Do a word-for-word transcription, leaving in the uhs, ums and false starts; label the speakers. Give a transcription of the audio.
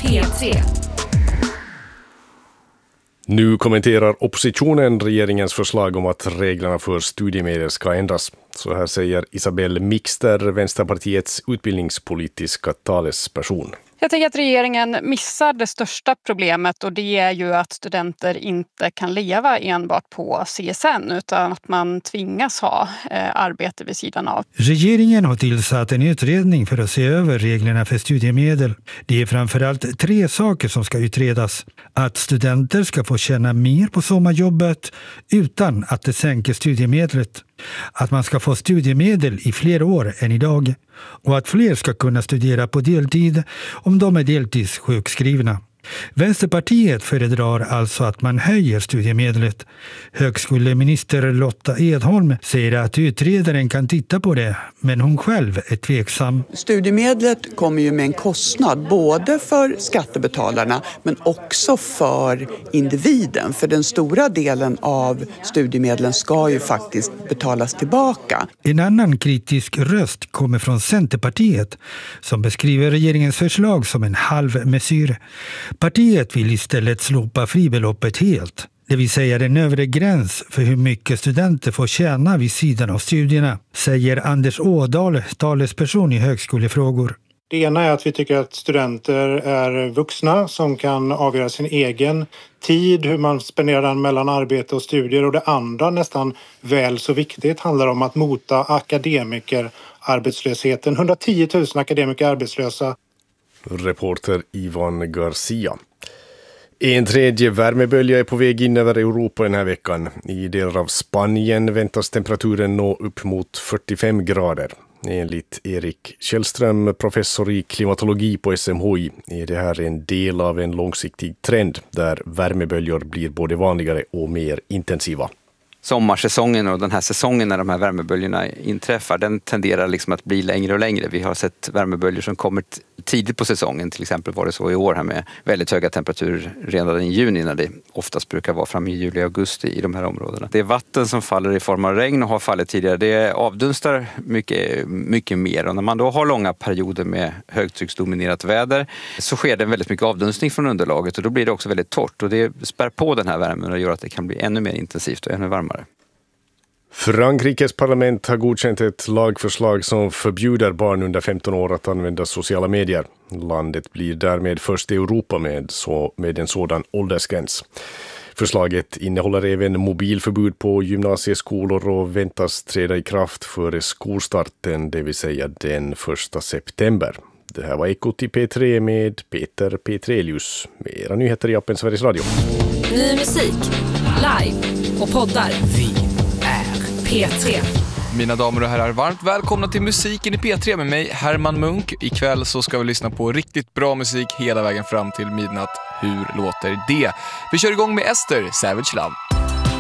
Speaker 1: P tre.
Speaker 2: Nu kommenterar oppositionen regeringens förslag om att reglerna för studiemedel ska ändras. Så här säger Isabelle Mixter, Vänsterpartiets utbildningspolitiska talesperson.
Speaker 3: Jag tänker att regeringen missar det största problemet, och det är ju att studenter inte kan leva enbart på C S N utan att man tvingas ha eh, arbete vid sidan av.
Speaker 4: Regeringen har tillsatt en utredning för att se över reglerna för studiemedel. Det är framförallt tre saker som ska utredas. Att studenter ska få tjäna mer på sommarjobbet utan att det sänker studiemedlet. Att man ska få studiemedel i fler år än idag. Och att fler ska kunna studera på deltid om de är deltidssjukskrivna. Vänsterpartiet föredrar alltså att man höjer studiemedlet. Högskoleminister Lotta Edholm säger att utredaren kan titta på det, men hon själv är tveksam.
Speaker 5: Studiemedlet kommer ju med en kostnad både för skattebetalarna men också för individen. För den stora delen av studiemedlen ska ju faktiskt betalas tillbaka.
Speaker 4: En annan kritisk röst kommer från Centerpartiet som beskriver regeringens förslag som en halvmesyr. Partiet vill istället slopa fribeloppet helt, det vill säga den övre gräns för hur mycket studenter får tjäna vid sidan av studierna, säger Anders Ådahl, talesperson i högskolefrågor.
Speaker 6: Det ena är att vi tycker att studenter är vuxna som kan avgöra sin egen tid, hur man spenderar den mellan arbete och studier. Och det andra, nästan väl så viktigt, handlar om att mota akademikerarbetslösheten. hundratio tusen akademiker arbetslösa.
Speaker 2: Reporter Ivan Garcia. En tredje värmebölja är på väg in över Europa den här veckan. I delar av Spanien väntas temperaturen nå upp mot fyrtiofem grader. Enligt Erik Källström, professor i klimatologi på S M H I, är det här en del av en långsiktig trend där värmeböljor blir både vanligare och mer intensiva.
Speaker 7: Sommarsäsongen och den här säsongen när de här värmeböljorna inträffar, den tenderar liksom att bli längre och längre. Vi har sett värmeböljor som kommit tidigt på säsongen. Till exempel var det så i år här med väldigt höga temperaturer redan i juni, när det oftast brukar vara fram i juli och augusti i de här områdena. Det är vatten som faller i form av regn och har fallit tidigare. Det avdunstar mycket, mycket mer, och när man då har långa perioder med högtrycksdominerat väder så sker det väldigt mycket avdunstning från underlaget, och då blir det också väldigt torrt, och det spär på den här värmen och gör att det kan bli ännu mer intensivt och ännu varmare.
Speaker 2: Frankrikes parlament har godkänt ett lagförslag som förbjuder barn under femton år att använda sociala medier. Landet blir därmed först i Europa med, så, med en sådan åldersgräns. Förslaget innehåller även mobilförbud på gymnasieskolor och väntas träda i kraft före skolstarten, det vill säga den första september. Det här var Ekot i P tre med Peter Petrelius. Mera nyheter i appen Sveriges Radio.
Speaker 1: Ny musik, live och poddar.
Speaker 8: Vi är
Speaker 1: P tre.
Speaker 8: Mina damer och herrar, varmt välkomna till Musiken i P tre med mig, Herman Munk. Ikväll så ska vi lyssna på riktigt bra musik hela vägen fram till midnatt. Hur låter det? Vi kör igång med Ester, Savage Love.